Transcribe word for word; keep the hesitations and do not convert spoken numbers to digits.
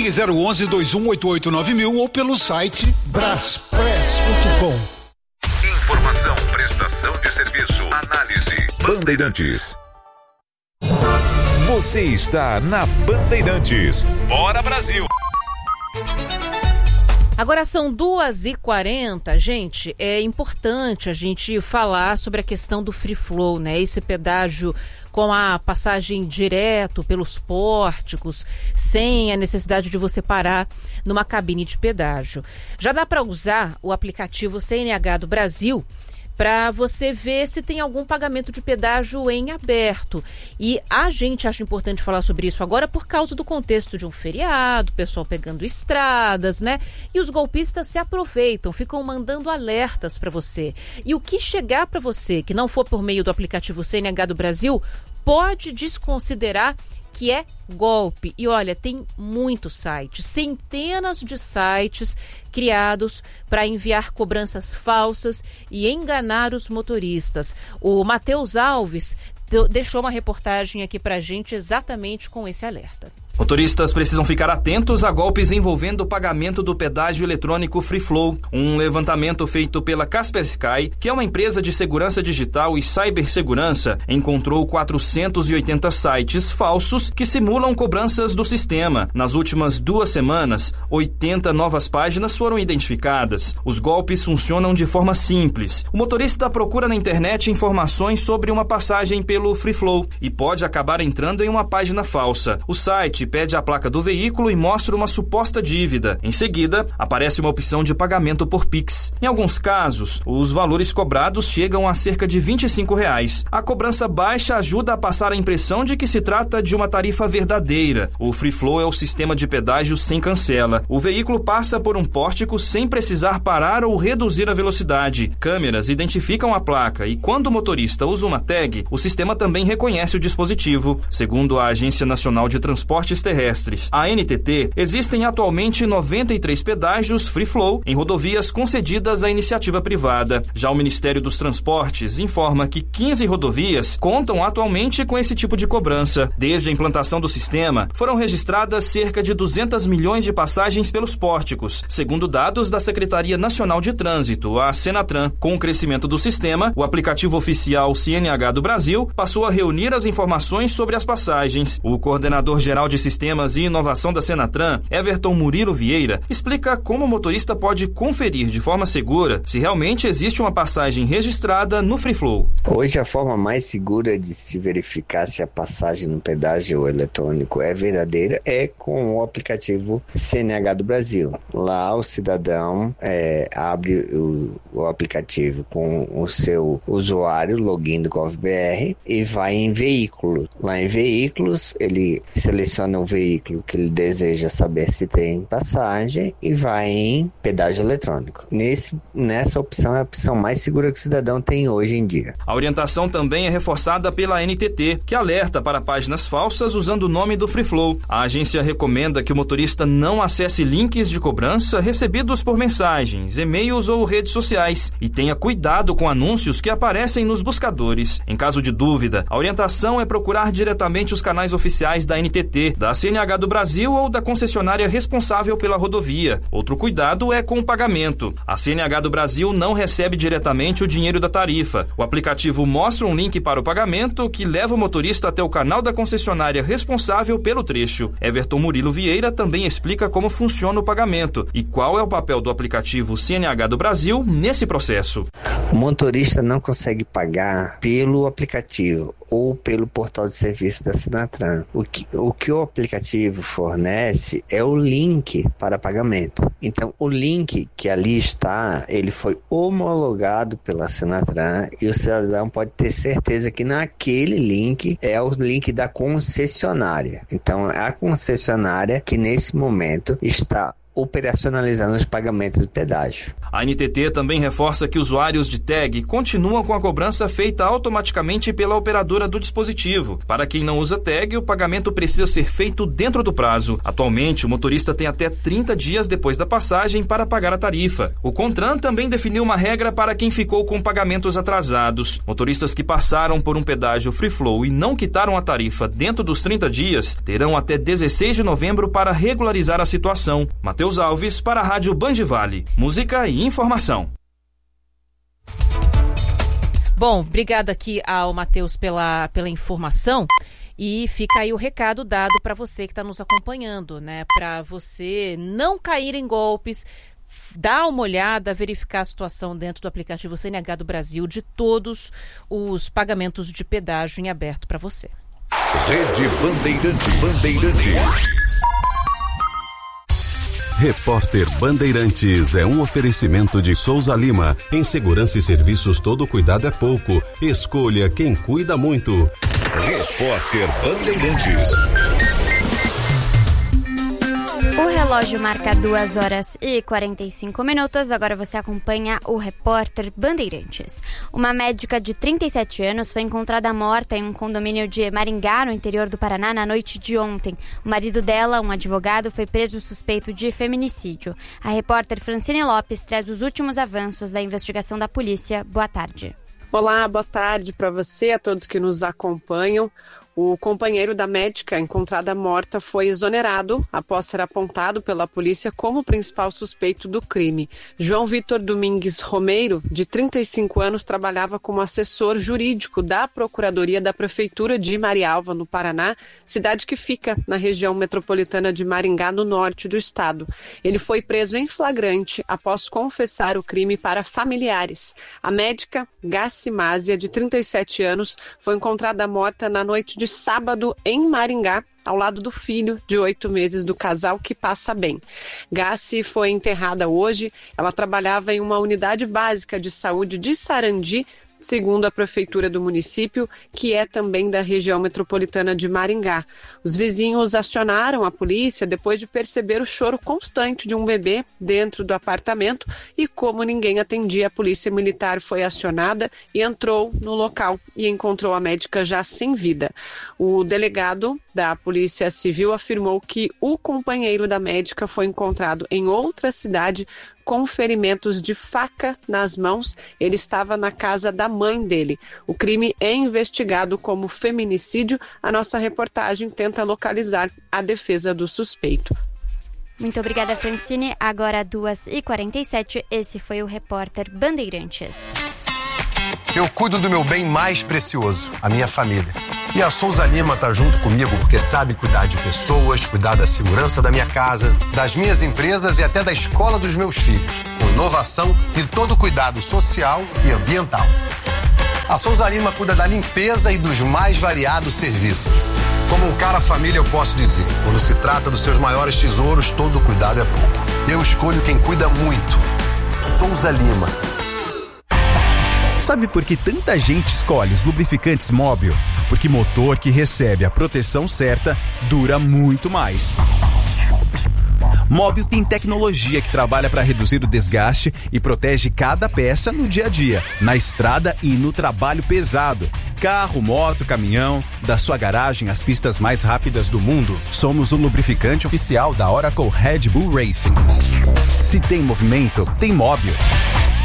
Ligue zero onze, dois um oito oito nove mil ou pelo site braspress ponto com. Informação, prestação de serviço, análise. Bandeirantes. Você está na Bandeirantes. Bora, Brasil! Agora são duas e quarenta, gente, é importante a gente falar sobre a questão do free flow, né? Esse pedágio com a passagem direto pelos pórticos, sem a necessidade de você parar numa cabine de pedágio. Já dá para usar o aplicativo C N H do Brasil para você ver se tem algum pagamento de pedágio em aberto. E a gente acha importante falar sobre isso agora por causa do contexto de um feriado, pessoal pegando estradas, né? E os golpistas se aproveitam, ficam mandando alertas para você. E o que chegar para você, que não for por meio do aplicativo C N H do Brasil, pode desconsiderar que é golpe. E olha, tem muitos sites, centenas de sites criados para enviar cobranças falsas e enganar os motoristas. O Matheus Alves deixou uma reportagem aqui para a gente exatamente com esse alerta. Motoristas precisam ficar atentos a golpes envolvendo o pagamento do pedágio eletrônico Free Flow. Um levantamento feito pela Kaspersky, que é uma empresa de segurança digital e cibersegurança, encontrou quatrocentos e oitenta sites falsos que simulam cobranças do sistema. Nas últimas duas semanas, oitenta novas páginas foram identificadas. Os golpes funcionam de forma simples. O motorista procura na internet informações sobre uma passagem pelo Free Flow e pode acabar entrando em uma página falsa. O site pede a placa do veículo e mostra uma suposta dívida. Em seguida, aparece uma opção de pagamento por Pix. Em alguns casos, os valores cobrados chegam a cerca de vinte e cinco reais. A cobrança baixa ajuda a passar a impressão de que se trata de uma tarifa verdadeira. O Free Flow é o sistema de pedágio sem cancela. O veículo passa por um pórtico sem precisar parar ou reduzir a velocidade. Câmeras identificam a placa e quando o motorista usa uma tag, o sistema também reconhece o dispositivo. Segundo a Agência Nacional de Transportes Terrestres, a N T T, existem atualmente noventa e três pedágios Free Flow em rodovias concedidas à iniciativa privada. Já o Ministério dos Transportes informa que quinze rodovias contam atualmente com esse tipo de cobrança. Desde a implantação do sistema, foram registradas cerca de duzentos milhões de passagens pelos pórticos, segundo dados da Secretaria Nacional de Trânsito, a Senatran. Com o crescimento do sistema, o aplicativo oficial C N H do Brasil passou a reunir as informações sobre as passagens. O coordenador geral de Sistemas e Inovação da Senatran, Everton Murilo Vieira, explica como o motorista pode conferir de forma segura se realmente existe uma passagem registrada no Free Flow. Hoje a forma mais segura de se verificar se a passagem no pedágio eletrônico é verdadeira é com o aplicativo C N H do Brasil. Lá o cidadão é, abre o, o aplicativo com o seu usuário, login do GovBR, e vai em veículo. Lá em veículos, ele seleciona o veículo que ele deseja saber se tem passagem e vai em pedágio eletrônico. Nesse, nessa opção é a opção mais segura que o cidadão tem hoje em dia. A orientação também é reforçada pela N T T, que alerta para páginas falsas usando o nome do Free Flow. A agência recomenda que o motorista não acesse links de cobrança recebidos por mensagens, e-mails ou redes sociais e tenha cuidado com anúncios que aparecem nos buscadores. Em caso de dúvida, a orientação é procurar diretamente os canais oficiais da N T T, da C N H do Brasil ou da concessionária responsável pela rodovia. Outro cuidado é com o pagamento. A C N H do Brasil não recebe diretamente o dinheiro da tarifa. O aplicativo mostra um link para o pagamento que leva o motorista até o canal da concessionária responsável pelo trecho. Everton Murilo Vieira também explica como funciona o pagamento e qual é o papel do aplicativo C N H do Brasil nesse processo. O motorista não consegue pagar pelo aplicativo ou pelo portal de serviço da Senatran. O que, o que o aplicativo fornece é o link para pagamento. Então, o link que ali está, ele foi homologado pela Senatran e o cidadão pode ter certeza que naquele link é o link da concessionária. Então, a concessionária que nesse momento está operacionalizando os pagamentos do pedágio. A N T T também reforça que usuários de tag continuam com a cobrança feita automaticamente pela operadora do dispositivo. Para quem não usa tag, o pagamento precisa ser feito dentro do prazo. Atualmente, o motorista tem até trinta dias depois da passagem para pagar a tarifa. O CONTRAN também definiu uma regra para quem ficou com pagamentos atrasados. Motoristas que passaram por um pedágio Free Flow e não quitaram a tarifa dentro dos trinta dias terão até dezesseis de novembro para regularizar a situação. Matheus Alves para a Rádio Band Vale. Música e informação. Bom, obrigada aqui ao Matheus pela, pela informação. E fica aí o recado dado para você que está nos acompanhando, né? Para você não cair em golpes, dá uma olhada, verificar a situação dentro do aplicativo C N H do Brasil de todos os pagamentos de pedágio em aberto para você. Rede Bandeirantes. Bandeirantes. Repórter Bandeirantes é um oferecimento de Souza Lima. Em segurança e serviços, todo cuidado é pouco. Escolha quem cuida muito. Repórter Bandeirantes. O relógio marca duas horas e quarenta e cinco minutos. Agora você acompanha o Repórter Bandeirantes. Uma médica de trinta e sete anos foi encontrada morta em um condomínio de Maringá, no interior do Paraná, na noite de ontem. O marido dela, um advogado, foi preso suspeito de feminicídio. A repórter Francine Lopes traz os últimos avanços da investigação da polícia. Boa tarde. Olá, boa tarde para você, a todos que nos acompanham. O companheiro da médica encontrada morta foi exonerado após ser apontado pela polícia como principal suspeito do crime. João Vitor Domingues Romeiro, de trinta e cinco anos, trabalhava como assessor jurídico da Procuradoria da Prefeitura de Marialva, no Paraná, cidade que fica na região metropolitana de Maringá, no norte do estado. Ele foi preso em flagrante após confessar o crime para familiares. A médica, Gacimásia, de trinta e sete anos, foi encontrada morta na noite de sábado em Maringá, ao lado do filho de oito meses do casal, que passa bem. Gassi foi enterrada hoje. Ela trabalhava em uma unidade básica de saúde de Sarandi, segundo a prefeitura do município, que é também da região metropolitana de Maringá. Os vizinhos acionaram a polícia depois de perceber o choro constante de um bebê dentro do apartamento e, como ninguém atendia, a polícia militar foi acionada e entrou no local e encontrou a médica já sem vida. O delegado da Polícia Civil afirmou que o companheiro da médica foi encontrado em outra cidade com ferimentos de faca nas mãos. Ele estava na casa da mãe dele. O crime é investigado como feminicídio. A nossa reportagem tenta localizar a defesa do suspeito. Muito obrigada, Francine. Agora, duas e quarenta e sete, esse foi o Repórter Bandeirantes. Eu cuido do meu bem mais precioso, a minha família. E a Souza Lima tá junto comigo porque sabe cuidar de pessoas, cuidar da segurança da minha casa, das minhas empresas e até da escola dos meus filhos, com inovação e todo cuidado social e ambiental. A Souza Lima cuida da limpeza e dos mais variados serviços. Como um cara família, eu posso dizer, quando se trata dos seus maiores tesouros, todo cuidado é pouco. Eu escolho quem cuida muito. Souza Lima. Sabe por que tanta gente escolhe os lubrificantes Móbil? Porque motor que recebe a proteção certa dura muito mais. Móbil tem tecnologia que trabalha para reduzir o desgaste e protege cada peça no dia a dia, na estrada e no trabalho pesado. Carro, moto, caminhão, da sua garagem às pistas mais rápidas do mundo, somos o lubrificante oficial da Oracle Red Bull Racing. Se tem movimento, tem Móbil.